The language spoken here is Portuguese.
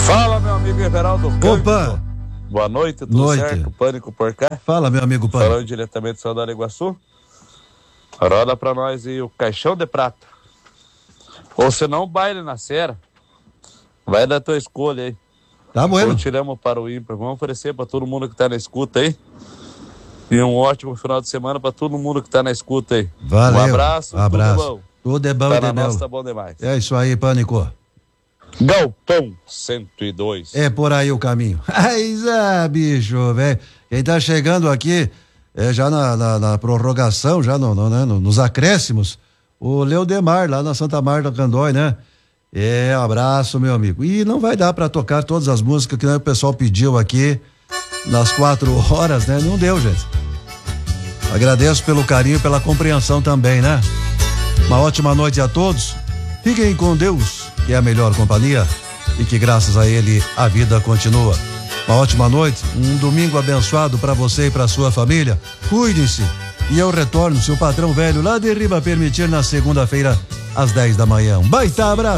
Fala, meu amigo Everaldo Cândido. Opa! Boa noite, tudo certo? Pânico por cá? Fala, meu amigo Pânico. Falando diretamente de São Paulo, Iguaçu. Roda pra nós aí o Caixão de Prata. Ou se não, baile na Serra. Vai da tua escolha aí. Tá bueno. Tiramos para o ímpar. Vamos oferecer pra todo mundo que tá na escuta aí. E um ótimo final de semana pra todo mundo que tá na escuta aí. Valeu. Um abraço. Tudo é bom. Tudo é bom tá e de nossa, belo. tá bom demais. É isso aí, Pânico. Galpão 102. É por aí o caminho. Ai, bicho, velho. Quem tá chegando aqui, já na prorrogação, já nos acréscimos, o Leodemar, lá na Santa Marta Candói, né? Abraço, meu amigo. E não vai dar pra tocar todas as músicas que o pessoal pediu aqui nas 4 horas, né? Não deu, gente. Agradeço pelo carinho, pela compreensão também, né? Uma ótima noite a todos. Fiquem com Deus, que é a melhor companhia, e que graças a Ele a vida continua. Uma ótima noite, um domingo abençoado para você e para sua família. Cuidem-se e eu retorno, se o patrão velho lá de Riba permitir, na segunda-feira às 10 da manhã. Um baita abraço.